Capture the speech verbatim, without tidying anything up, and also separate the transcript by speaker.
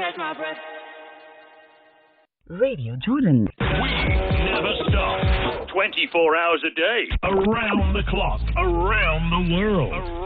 Speaker 1: catch my breath.
Speaker 2: Radio Jordan.
Speaker 3: We never stop. twenty-four hours a day. Around the clock. Around the world. Around